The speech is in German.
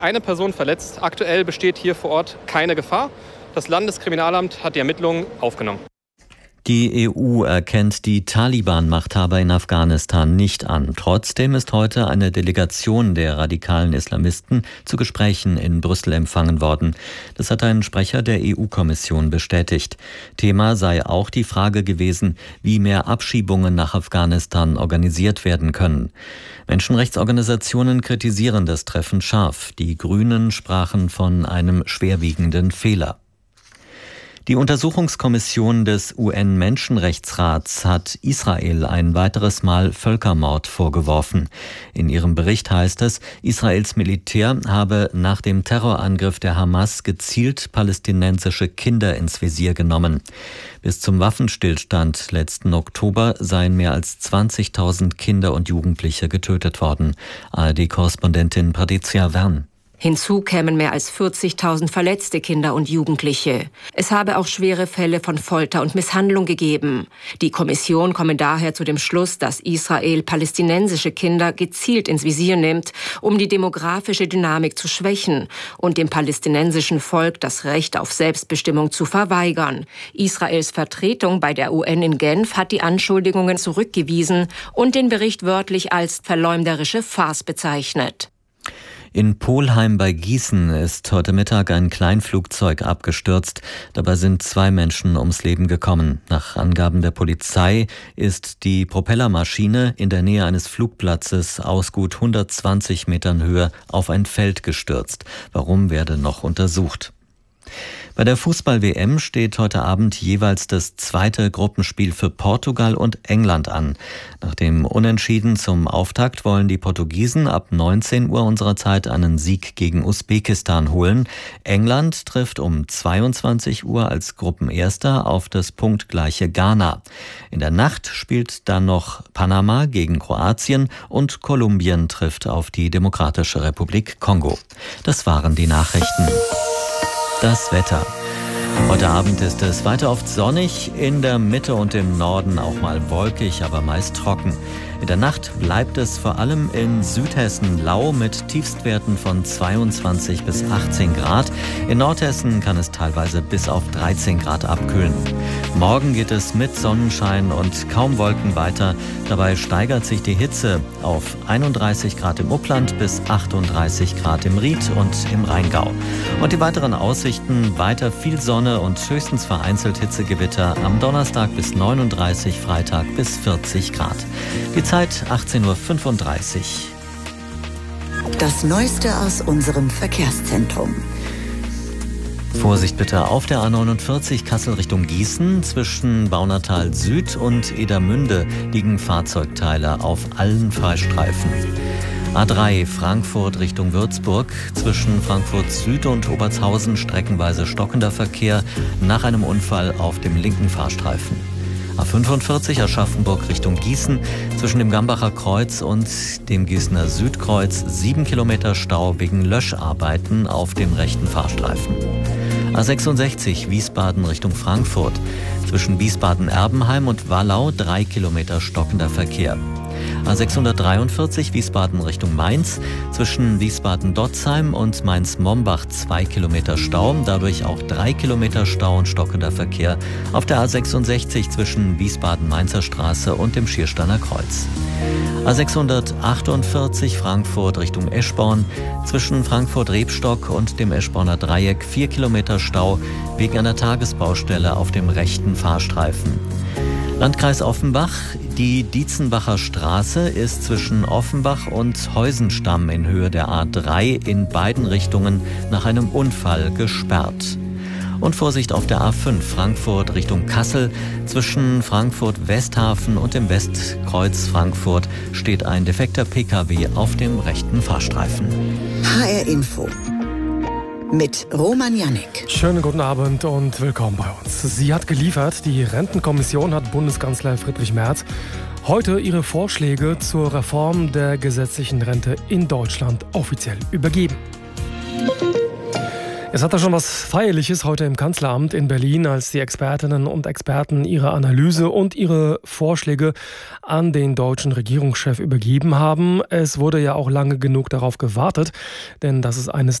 Eine Person verletzt. Aktuell besteht hier vor Ort keine Gefahr. Das Landeskriminalamt hat die Ermittlungen aufgenommen. Die EU erkennt die Taliban-Machthaber in Afghanistan nicht an. Trotzdem ist heute eine Delegation der radikalen Islamisten zu Gesprächen in Brüssel empfangen worden. Das hat ein Sprecher der EU-Kommission bestätigt. Thema sei auch die Frage gewesen, wie mehr Abschiebungen nach Afghanistan organisiert werden können. Menschenrechtsorganisationen kritisieren das Treffen scharf. Die Grünen sprachen von einem schwerwiegenden Fehler. Die Untersuchungskommission des UN-Menschenrechtsrats hat Israel ein weiteres Mal Völkermord vorgeworfen. In ihrem Bericht heißt es, Israels Militär habe nach dem Terrorangriff der Hamas gezielt palästinensische Kinder ins Visier genommen. Bis zum Waffenstillstand letzten Oktober seien mehr als 20.000 Kinder und Jugendliche getötet worden. ARD-Korrespondentin Patricia Wern. Hinzu kämen mehr als 40.000 verletzte Kinder und Jugendliche. Es habe auch schwere Fälle von Folter und Misshandlung gegeben. Die Kommission komme daher zu dem Schluss, dass Israel palästinensische Kinder gezielt ins Visier nimmt, um die demografische Dynamik zu schwächen und dem palästinensischen Volk das Recht auf Selbstbestimmung zu verweigern. Israels Vertretung bei der UN in Genf hat die Anschuldigungen zurückgewiesen und den Bericht wörtlich als verleumderische Farce bezeichnet. In Polheim bei Gießen ist heute Mittag ein Kleinflugzeug abgestürzt. Dabei sind 2 Menschen ums Leben gekommen. Nach Angaben der Polizei ist die Propellermaschine in der Nähe eines Flugplatzes aus gut 120 Metern Höhe auf ein Feld gestürzt. Warum, werde noch untersucht. Bei der Fußball-WM steht heute Abend jeweils das zweite Gruppenspiel für Portugal und England an. Nach dem Unentschieden zum Auftakt wollen die Portugiesen ab 19 Uhr unserer Zeit einen Sieg gegen Usbekistan holen. England trifft um 22 Uhr als Gruppenerster auf das punktgleiche Ghana. In der Nacht spielt dann noch Panama gegen Kroatien und Kolumbien trifft auf die Demokratische Republik Kongo. Das waren die Nachrichten. Das Wetter. Heute Abend ist es weiter oft sonnig, in der Mitte und im Norden auch mal wolkig, aber meist trocken. In der Nacht bleibt es vor allem in Südhessen lau mit Tiefstwerten von 22 bis 18 Grad. In Nordhessen kann es teilweise bis auf 13 Grad abkühlen. Morgen geht es mit Sonnenschein und kaum Wolken weiter. Dabei steigert sich die Hitze auf 31 Grad im Upland bis 38 Grad im Ried und im Rheingau. Und die weiteren Aussichten: weiter viel Sonne und höchstens vereinzelt Hitzegewitter am Donnerstag bis 39, Freitag bis 40 Grad. Die Zeit 18.35 Uhr. Das Neueste aus unserem Verkehrszentrum. Vorsicht bitte auf der A49 Kassel Richtung Gießen. Zwischen Baunatal Süd und Edermünde liegen Fahrzeugteile auf allen Fahrstreifen. A3 Frankfurt Richtung Würzburg. Zwischen Frankfurt Süd und Obertshausen streckenweise stockender Verkehr nach einem Unfall auf dem linken Fahrstreifen. A45 Aschaffenburg Richtung Gießen. Zwischen dem Gambacher Kreuz und dem Gießener Südkreuz 7 Kilometer Stau wegen Löscharbeiten auf dem rechten Fahrstreifen. A66 Wiesbaden Richtung Frankfurt. Zwischen Wiesbaden-Erbenheim und Wallau 3 Kilometer stockender Verkehr. A643 Wiesbaden Richtung Mainz. Zwischen Wiesbaden-Dotzheim und Mainz-Mombach 2 Kilometer Stau. Dadurch auch 3 Kilometer Stau und stockender Verkehr auf der A66 zwischen Wiesbaden-Mainzer Straße und dem Schiersteiner Kreuz. A648 Frankfurt Richtung Eschborn. Zwischen Frankfurt-Rebstock und dem Eschborner Dreieck 4 Kilometer Stau wegen einer Tagesbaustelle auf dem rechten Fahrstreifen. Landkreis Offenbach. Die Dietzenbacher Straße ist zwischen Offenbach und Heusenstamm in Höhe der A3 in beiden Richtungen nach einem Unfall gesperrt. Und Vorsicht auf der A5 Frankfurt Richtung Kassel. Zwischen Frankfurt-Westhafen und dem Westkreuz Frankfurt steht ein defekter Pkw auf dem rechten Fahrstreifen. HR Info mit Roman Jannik. Schönen guten Abend und willkommen bei uns. Sie hat geliefert. Die Rentenkommission hat Bundeskanzler Friedrich Merz heute ihre Vorschläge zur Reform der gesetzlichen Rente in Deutschland offiziell übergeben. Es hat da schon was Feierliches heute im Kanzleramt in Berlin, als die Expertinnen und Experten ihre Analyse und ihre Vorschläge an den deutschen Regierungschef übergeben haben. Es wurde ja auch lange genug darauf gewartet, denn das ist eines